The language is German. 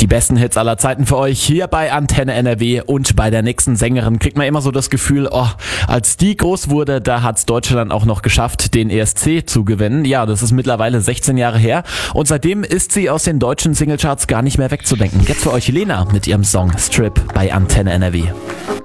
Die besten Hits aller Zeiten für euch hier bei Antenne NRW, und bei der nächsten Sängerin kriegt man immer so das Gefühl, als die groß wurde, da hat's Deutschland auch noch geschafft, den ESC zu gewinnen. Ja, das ist mittlerweile 16 Jahre her und seitdem ist sie aus den deutschen Singlecharts gar nicht mehr wegzudenken. Jetzt für euch Lena mit ihrem Song Strip bei Antenne NRW.